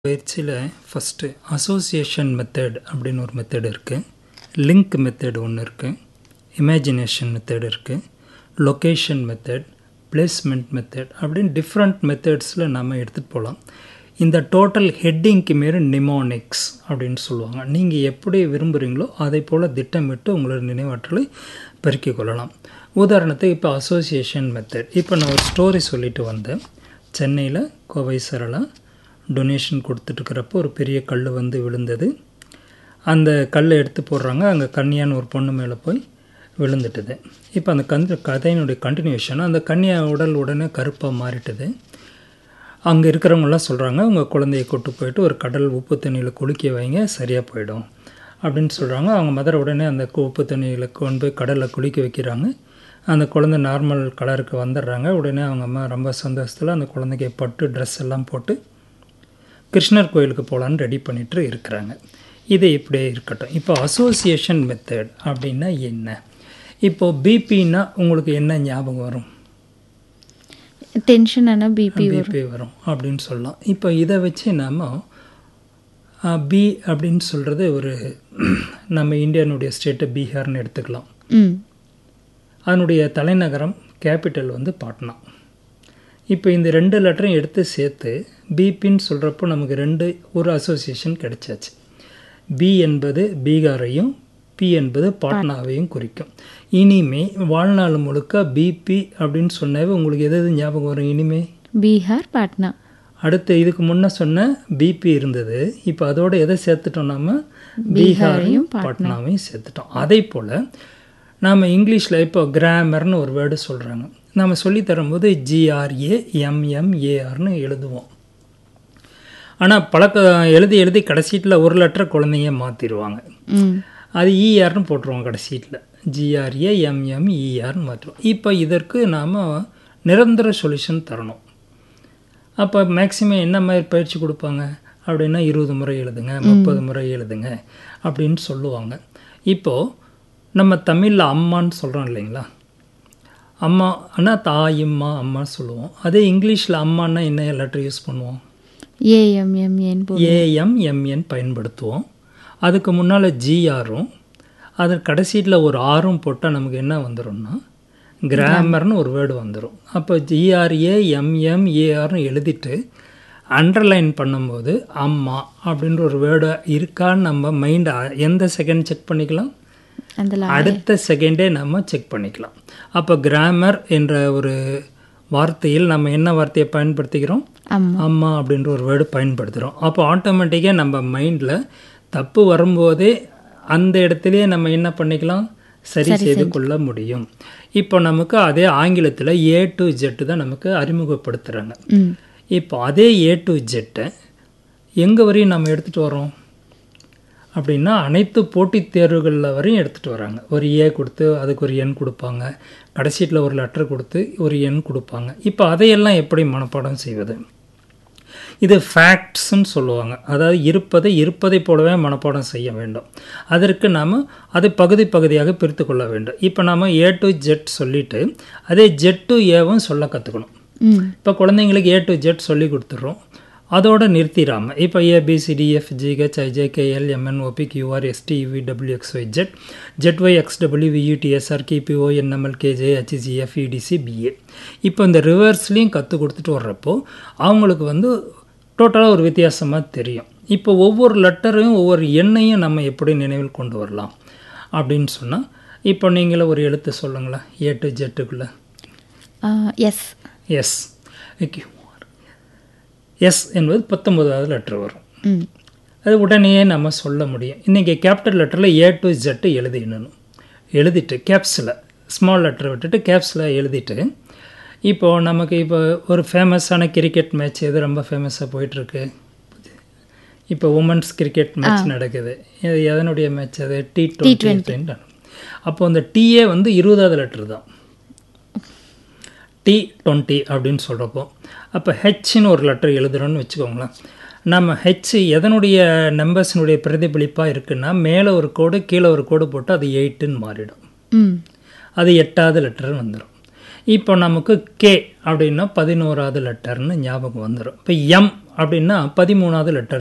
பயிற்சியில் first association method அப்படின்னு ஒரு மெத்தட் இருக்குது, லிங்க் மெத்தட் ஒன்று இருக்குது, இமேஜினேஷன் மெத்தட் இருக்குது, லொக்கேஷன் மெத்தட், பிளேஸ்மெண்ட் மெத்தட் அப்படின்னு டிஃப்ரெண்ட் மெத்தட்ஸில் நம்ம எடுத்துகிட்டு போகலாம். இந்த டோட்டல் ஹெட்டிங்க்கு மாரி நிமோனிக்ஸ் அப்படின்னு சொல்லுவாங்க. நீங்கள் எப்படி விரும்புகிறீங்களோ அதை போல் திட்டமிட்டு உங்களோட நினைவாற்றலை பெருக்கிக் கொள்ளலாம். உதாரணத்துக்கு இப்போ அசோசியேஷன் மெத்தட், இப்போ நான் ஒரு ஸ்டோரி சொல்லிட்டு வந்தேன். சென்னையில் கோவை சரளா டொனேஷன் கொடுத்துட்ருக்கிறப்போ ஒரு பெரிய கல் வந்து விழுந்தது. அந்த கல்லை எடுத்து போடுறாங்க, அங்கே கன்னியான்னு ஒரு பொண்ணு மேலே போய் விழுந்துட்டுது. இப்போ அந்த கதையினுடைய கண்டினியூஷன், அந்த கன்னியா உடல் உடனே கருப்பாக மாறிட்டுது. அங்கே இருக்கிறவங்களாம் சொல்கிறாங்க, உங்கள் குழந்தைய கூட்டு போயிட்டு ஒரு கடல் உப்பு தண்ணியில் குளிக்க வைங்க, சரியாக போயிடும் அப்படின்னு சொல்கிறாங்க. அவங்க மதர் உடனே அந்த உப்பு தண்ணியில் கொண்டு போய் கடலில் குளிக்க வைக்கிறாங்க. அந்த குழந்தை நார்மல் கலருக்கு வந்துடுறாங்க. உடனே அவங்க அம்மா ரொம்ப சந்தோஷத்தில் அந்த குழந்தைக்கு பட்டு ட்ரெஸ் எல்லாம் போட்டு கிருஷ்ணர் கோயிலுக்கு போகலான்னு ரெடி பண்ணிட்டு இருக்கிறாங்க. இது இப்படியே இருக்கட்டும். இப்போ அசோசியேஷன் மெத்தட் அப்படின்னா என்ன? இப்போது பிபின்னா உங்களுக்கு என்ன ஞாபகம் வரும்? டென்ஷன் ஆனால் பிபி வரும் அப்படின்னு சொல்லலாம். இப்போ இதை வச்சு நாம் பி அப்படின்னு சொல்கிறது ஒரு நம்ம இந்தியானுடைய ஸ்டேட்டை பீகார்னு எடுத்துக்கலாம். அதனுடைய தலைநகரம் கேபிட்டல் வந்து பாட்னா. இப்போ இந்த ரெண்டு லெட்டரையும் எடுத்து சேர்த்து பிபின்னு சொல்கிறப்போ நமக்கு ஒரு அசோசியேஷன் கிடைச்சாச்சு. பி என்பது பீகாரையும் பி என்பது பாட்னாவையும் குறிக்கும். இனிமே வாழ்நாள் முழுக்க பிபி அப்படின்னு சொன்னாவே உங்களுக்கு எது ஞாபகம் வரும்? இனிமே பீகார், பாட்னா. அடுத்து இதுக்கு முன்னே சொன்ன பிபி இருந்தது. இப்போ அதோட எதை சேர்த்துட்டோம்? நம்ம பீகாரையும் பாட்னாவையும் சேர்த்துட்டோம். அதே போல் நாம் இங்கிலீஷில் இப்போ கிராமர்னு ஒரு வேர்டு சொல்கிறாங்க. நம்ம சொல்லித்தரும்போது GRAMMARனு எழுதுவோம். ஆனால் எழுதி கடைசீட்டில் ஒரு லெட்டர் குழந்தைங்க மாற்றிடுவாங்க. அது ERனு போட்டுருவோம் கடைசீட்டில். GRAMMERனு மாற்றுவோம். இப்போ இதற்கு நாம் நிரந்தர சொல்யூஷன் தரணும். அப்போ மேக்சிமம் என்ன மாதிரி பயிற்சி கொடுப்பாங்க அப்படின்னா 20 முறை எழுதுங்க, 30 முறை எழுதுங்க அப்படின்னு சொல்லுவாங்க. இப்போது நம்ம தமிழில் அம்மான்னு சொல்கிறோம் இல்லைங்களா? அம்மா ஆனால் தாயிம்மா அம்மா சொல்லுவோம். அதே இங்கிலீஷில் அம்மானா என்ன லெட்டர் யூஸ் பண்ணுவோம்? AMMN பயன்படுத்துவோம். அதுக்கு முன்னால் GRும் அது கடைசியில் ஒரு ஆரும் போட்டால் நமக்கு என்ன வந்துடும்னா கிராமர்னு ஒரு வேர்டு வந்துடும். அப்போ GRAMMARனு எழுதிட்டு அண்டர்லைன் பண்ணும்போது அம்மா அப்படின்ற ஒரு வேர்டு இருக்கான்னு நம்ம மைண்டை எந்த செகண்ட் செக் பண்ணிக்கலாம்? அடுத்த செகண்டே நம்ம செக் பண்ணிக்கலாம். அப்போ கிராமர் என்ற ஒரு வார்த்தையில் நம்ம என்ன வார்த்தையை பயன்படுத்திக்கிறோம்? அம்மா அப்படின்ற ஒரு வேர்டு பயன்படுத்துகிறோம். அப்போ ஆட்டோமேட்டிக்காக நம்ம மைண்டில் தப்பு வரும்போதே அந்த இடத்துலையே நம்ம என்ன பண்ணிக்கலாம்? சரி செய்து கொள்ள முடியும். இப்போ நமக்கு அதே ஆங்கிலத்தில் A to Z தான் நமக்கு அறிமுகப்படுத்துகிறாங்க. இப்போ அதே A to Z எங்கே வரையும் நம்ம எடுத்துகிட்டு வரோம் அப்படின்னா அனைத்து போட்டித் தேர்வுகளில் வரையும் எடுத்துகிட்டு வராங்க. ஒரு A கொடுத்து அதுக்கு ஒரு N கொடுப்பாங்க, கடைசீட்டில் ஒரு லெட்டர் கொடுத்து ஒரு N கொடுப்பாங்க. இப்போ அதையெல்லாம் எப்படி மனப்பாடம் செய்வது? இது ஃபேக்ட்ஸ்ன்னு சொல்லுவாங்க. அதாவது இருப்பதை போலவே மனப்பாடம் செய்ய வேண்டும். அதற்கு நாம் அதை பகுதியாக பிரித்து கொள்ள வேண்டும். இப்போ நாம் A to Z சொல்லிவிட்டு அதே Z to Aவும் சொல்ல கற்றுக்கணும். இப்போ குழந்தைங்களுக்கு A to Z சொல்லி கொடுத்துட்றோம், அதோடு நிறுத்திடாமல் இப்போ ABCDFGHIJKLMNOPQRSTUVWXYZ ZYXWUTSRKPONMLKJHGFEDCBA இப்போ இந்த ரிவர்ஸ்லேயும் கற்றுக் கொடுத்துட்டு வர்றப்போ அவங்களுக்கு வந்து டோட்டலாக ஒரு வித்தியாசமாக தெரியும். இப்போ ஒவ்வொரு லெட்டரையும் ஒவ்வொரு எண்ணையும் நம்ம எப்படி நினைவில் கொண்டு வரலாம் அப்படின்னு சொன்னால், இப்போ நீங்களே ஒரு எழுத்து சொல்லுங்களேன் A to Zக்குள்ளே. S okay. S என்பது 19வது லெட்டர் வரும். அது உடனே நம்ம சொல்ல முடியும். இன்றைக்கி கேபிட்டல் லெட்டரில் A to Z எழுதிட்டு கேப்ஸில் ஸ்மால் லெட்டர் விட்டுட்டு கேப்ஸில் எழுதிட்டு இப்போது நமக்கு இப்போ ஒரு ஃபேமஸான கிரிக்கெட் மேட்ச் எது ரொம்ப ஃபேமஸாக போயிட்டுருக்கு? இப்போ உமன்ஸ் கிரிக்கெட் மேட்ச் நடக்குது. இது எதனுடைய மேட்ச்? அது T20. அப்போ அந்த டிஏ வந்து 20வது லெட்டர் தான், T20 அப்படின்னு சொல்கிறப்போ. அப்போ ஹெச்னு ஒரு லெட்டர் எழுதுகிறோன்னு வச்சுக்கோங்களேன். நம்ம ஹெச் எதனுடைய நம்பர்ஸினுடைய பிரதிபலிப்பாக இருக்குன்னா மேலே ஒரு கோடு கீழே ஒரு கோடு போட்டு அது 8ன்னு மாறிடும். அது 8வது லெட்டர்னு வந்துடும். இப்போ நமக்கு கே அப்படின்னா 11வது லெட்டர்னு ஞாபகம் வந்துடும். இப்போ எம் அப்படின்னா 13வது லெட்டர்